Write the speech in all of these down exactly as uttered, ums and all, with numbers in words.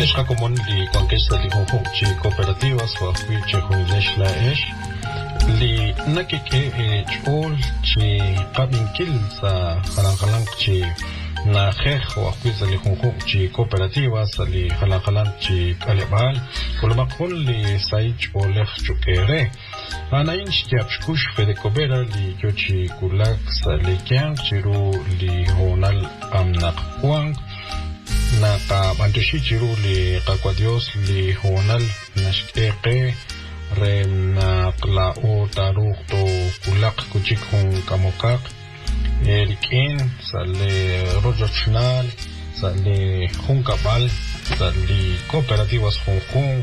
Eshka común li conquista li conjo chi cooperativas o chi hunlesh la esh li nakike chol chi qabin kil sa halan halan chi na khekh o quiza li conjo chi cooperativas li halan halan chi kalebal kulma kun li saich o lekh chukere ana inch yapshkush fede kobera li yochi kulak sa li kyang chiru li honal amnak kwang naka bantushi chiru li qakwadios li honal nashkeke re nakla o taruk to kulak kuchik hun kamokak erikin sale rojochnal sale hun kabal sale cooperativas hun hun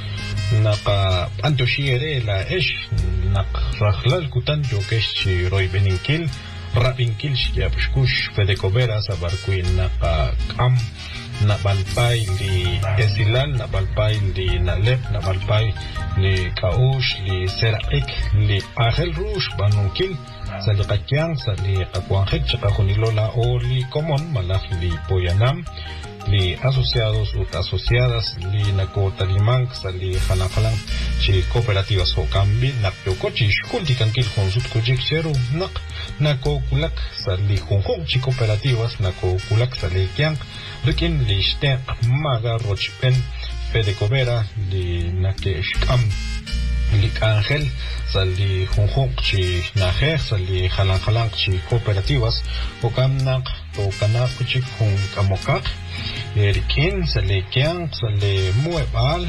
naka bantushi ere la esh nak rahlal kutan jokesh chi roy beninkil rapinkil shkia pushkush fede kobera sabarkuin naka kam na balpay li esilal na balpay li nalep na balpay li kaush li seraik li ahel rush banunkil sa li kakyang sa li kakwanghek tsaka kunilola o li common malak li poyanam li asociados ut asociadas li nako talimang sa li halakalang chi cooperativas ho kambi nakyo chi shkulti kankil konsut kujik cheru nak nako kulak sa li honghong chi cooperativas nako kulak sa li kyang rikin li shtek maga rochpen fede kobera li nake shkam li angel sa li honghong chi naher sa li halang halang chi cooperativas ho kam nak to kanak kuchik hong kamokak erikin sa li kyang sa li muebal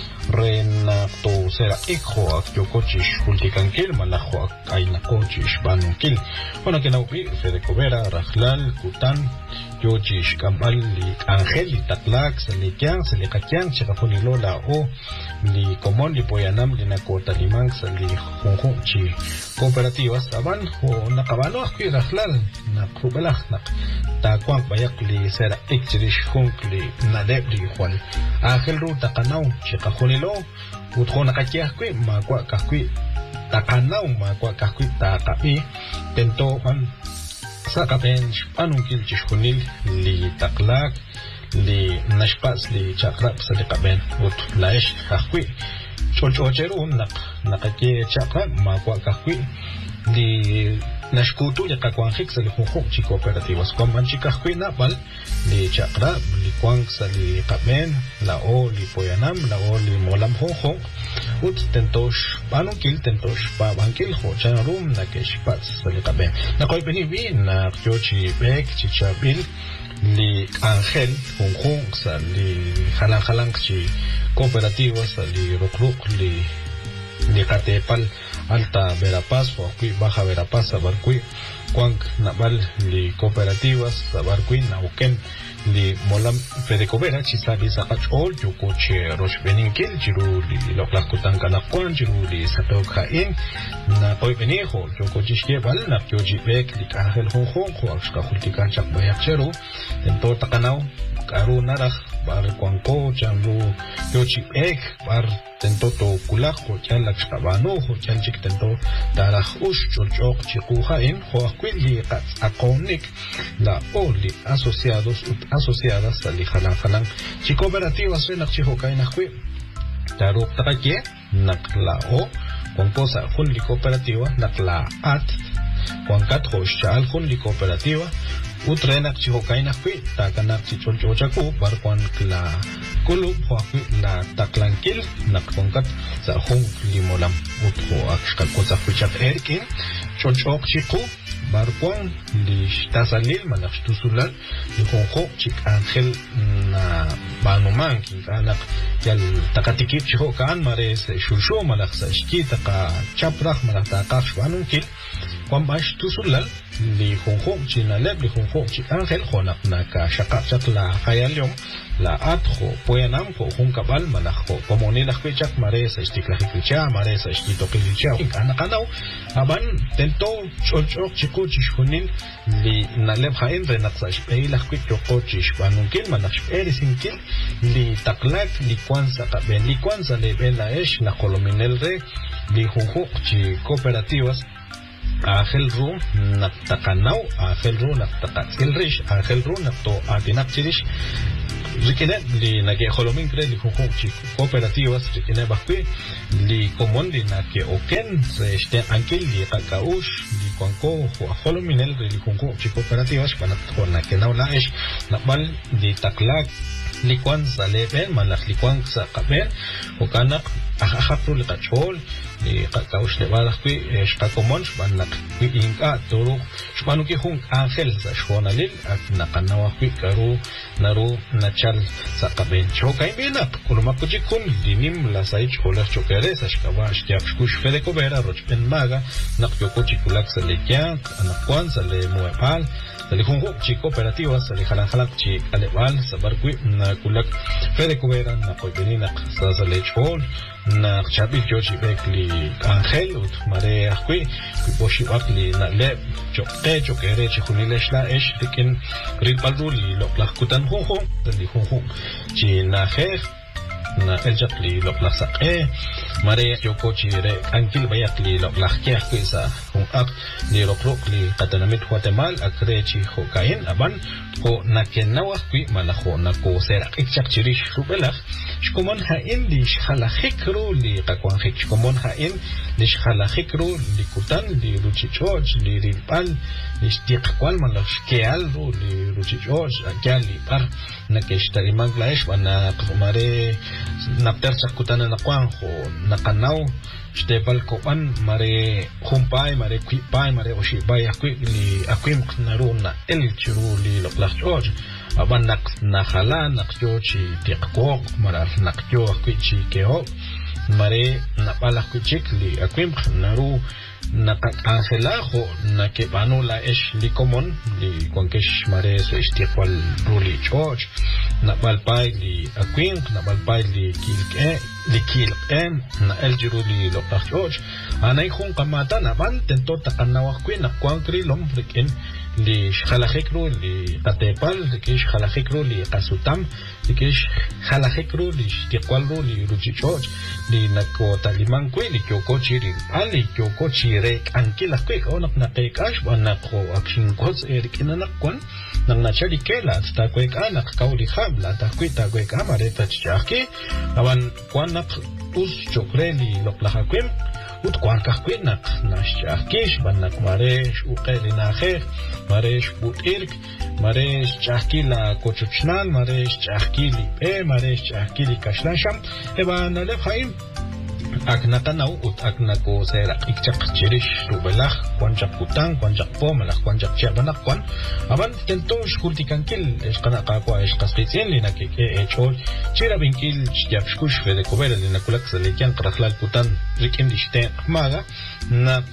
ren to sera ikho ak yokochish kultikankil malaho ak ay nakochish banunkil ona kenaupi fede kobera rahlal kutan yochish kambal li angel li taklak sa li kyang sa li kakyang chakafuni lola o li komon li poyanam li nakota limang sa li honghong chi cooperativas aban o nakabalo akwi rahlal nakrubalak nak takwang bayak li sera ikchirish hong li nadeb li juan angel ru takanaw chakafuni lo utho nakakyakwi makwa kakwi takanaw makwa kakwi takapi tento man sa kapen panunkil chishkunil li taklak li nashpas li chakrap sa li kapen ut laish kakwi chochocheru nak nakakye chakrap makwa kakwi li nashkutu li kakwanghik sa li honghong chi cooperativas kwamban chi kakwi napal li chakrap li kwang sa li kapen la o li poyanam la o li molam honghong ut tentosh panunkil tentosh pabankil ho charum nakesh pats sa li kapen nakoy beniwi na kyochi bek chi chabil li angel honghong sa li halang halang chi cooperativas sa li rukruk li li katepal alta Verapaz o aquí baja Verapaz sabarkui kwang nabal li cooperativas sabarkui nauken li molam fede kobera chisabi sakach ol yukoche rosh beninkil jiru li loklakutan kanakwan jiru li satok hain na koy beniho yukoche shkebal na kyoji bek li kahel honghong ho akshka khultikan chak bayak cheru tento takanaw karu narach bar kwangko chanlu kyoji bek bar tento to kulak ho chan lakshkabano ho chan chik tento darach ush chulchok chikuha in ho akwil li qats akonik la oli asociados ut asociadas sa li halang halang chi cooperativas re nakchiho kay nakwi taruk takakye naklao kung po sa hun li cooperativa nakla at kung kat ho shal hun li cooperativa utre nakchiho kay nakwi takanak chi chulchochaku par kwan kla kulub ho akwi la taklankil nakpongkat sa hun li molam ut ho akshkal ko sa kwichak erkin chulchok chiku barkwang li tasalil malak tusulal li honghong chik angel na banuman ki anak yal takatikip chiho kaan mare sa shusho malak sa shki taka chaprak malak takak shwanunkil kwam bash tusulal li honghong chinaleb li honghong chik angel honak naka shakak chak la khayalyom la at ho poyanam ho hong kabal malak ho komonilak kwichak mare sa istiklahiklicha mare sa ishtitokilicha anak anaw aban tento cholchok chiko chishkunin li naleb hain re naksash peilak kwit choko chishbanunkil malak erisinkil li taklak li kwanza kaben li kwanza leben la esh na kolominel re li honghong chi cooperativas Angel ru naktakanaw, angel ru naktakatsilrish, angel ru nakto atinakchirish Rikene li nake holomin kre li junjun chi cooperativas rikene bakwi li komon li nake oken se este ankil li kakaush li kwanko holominel li junjun chi cooperativas para nake naula es nabal li taklak li kwan sale ben malak li kwan sa kaben o kanak ahapru li kachol li kakaush le balakwi es kakomon shbanak inka toro shbanu ki jun angel sa shonalil ak nakanawa kwi karu naru nachal sa kaben chokai bina kuluma kujikun dinim la sai chola chokere sa shkawa shtiap shkush fede kobera rochpen maga nakyo chikulak sa le kyan anakwan sa le muepal sa le jungo chi cooperativa sa le halan halan chi alebal sa barkwi na kulak fede kobera na koibenina sa sa le chol na chapi jochi bekli angel ut mare akwi boshi akli na le choke chokere chi hunileshla esh dikin ripaluli lo plakutan ho ho li ho ho chi na kher na eljakli lo plasaqe mare yoko chi re ankil bayakli lo plakya kuisa hung ak ni rokrok li qatanamit Guatemala akre chi ho kain aban ko nakenawa kwi malaho na ko sera ikchak chirish rubelach shkomon hain li shalahikro li qakwan hik shkomon hain li shalahikro li kutan li ruchichoj li rilpal li shtiq kwal malash keal ru li ruchichoj akyal li par nakeshtari manglaesh wana mare napter chakutana na kwanjo nakanaw Stepal kopan mare humpay mare kwipay mare oshibay akwi li akwim naru na el chiru li loplachoj aban nak nakhala nakyo chi tiqko mara nakyo akwi chi keo mare napala akwi chik li akwim naru nakangela ho nakebano la esh li komon li konkesh mare so istiqwal ruli choj nabalpay li akwim nabalpay li kilke li kilem na eljiru li loqachoj anay khun qamata naban tento taqanawa kwin nakwankri lom rikin li khalahikru li qatepal li khalahikru li qasutam li khalahikru li istiqwal li ruchichoj li nakota liman kwi li kyoko chiri ali kyoko chire ankila kwi onak naqekash banaqo akshin koz erikina nakwan nang nachari kela sta kwek anak kauli khabla ta kwita kwek amare ta chaki awan kwanak us chokreli loplaha kwem ut kwan ka kwenak nashchakish banak maresh uqeli nahe maresh butirk maresh chakila kochuchnan maresh chakili pe maresh chakili kashlasham eban le khaim aknatanaw ut aknako sera ikchak chirish rubelach kwanjak kutang kwanjak pomalach kwanjak chabanak kwan aban tento shkultikankil eshqanaqa kwa eshqasqitsin linakik echol chira binkil chiyap shkush fede kobera linakulak salikian qrakhlal kutan rikin dishten maga nak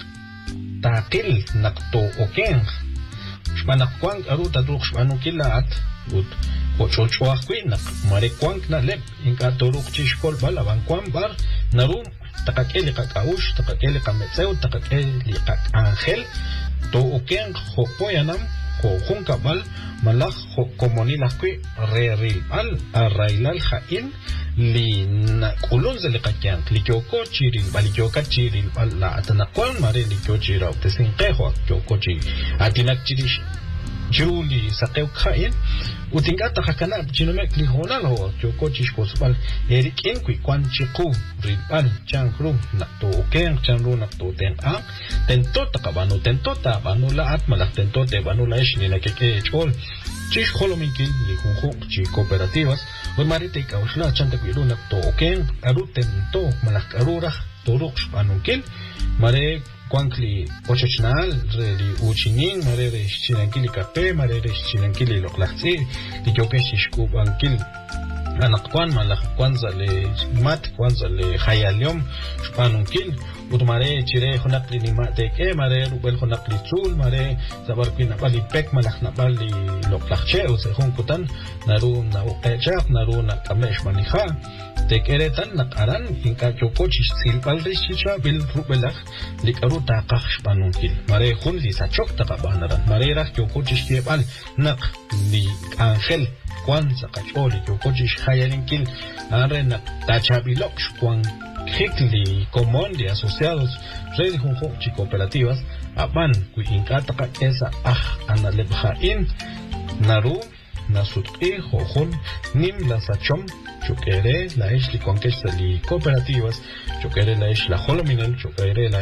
taqil nakto okeng shbanak kwan aruta druk shbanu kilat ut kochol chwaq kwinak mare kwan na lep inka toruk chishkol balaban kwan bar narum takakeli kakaush takakeli kametseu takakeli kak angel to oken hopoyanam ho hunkabal malak ho komonilak kwi reril al arrailal hain li na kulon zeli kakyan li kyoko chiril bali kyoka chiril la atanakwan mare li kyo chirau tesinqeho kyoko chi atinak chirish Juli sakeu kain utingata hakana jinomek li honal ho kyoko chishko spal erik en kwi kwan chiku ribal changru nakto ken changru nakto ten a tento takabano tento ta banu la at malak tento te banu la ishni la keke chol chish holominkil li junjo chi cooperativas o marite kausla chanta kwiru nakto ken aru tento malak arura toruk spanunkil mare Kwankli Ochachnal, Reli Uchinin, Marere Chinankili Kape, Marere Chinankili Loklaxi, Likopeshi Bankil, Anakwan, Malakwanza le Mat, Kwanza le Hayalium, Spanunkil, Udmare, Chire, Honakli Nimateke, Mare, Rubel Honakli Tul, Mare, Zabarquina Bali Pek, Malaknabali Loklache, Ose Honkutan, Naru Naukajak, Naru Nakamesh Maniha. Tekeretan nakaran inka kyoko silpal rishicha bil rubelach likaru taqach panunkil mare khun li sachok taqabanaran mare ra kyoko chishkebal nak li angel kwan zakacholi kyoko chish khayalinkil are nak tachabilok kwan hikli común de asociados red junjo chi cooperativas apan ku inka taqa esa ah analebhain naru nasutqi jojun nim la sachom chukere la ish li conquista li cooperativas chukere la ish la holominel chukere la